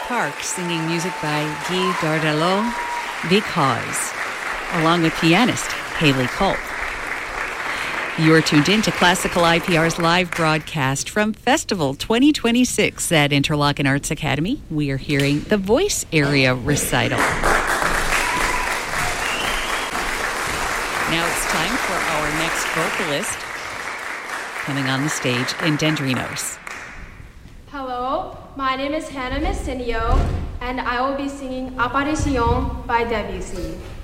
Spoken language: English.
Park singing music by Guy Dardalot, Because, along with pianist Haley Culp. You're tuned in to Classical IPR's live broadcast from Festival 2026 at Interlochen Arts Academy. We are hearing the Voice Area recital. Now it's time for our next vocalist coming on the stage in Dendrinos. Hello, my name is Hannah Messinio, and I will be singing Apparition by Debussy.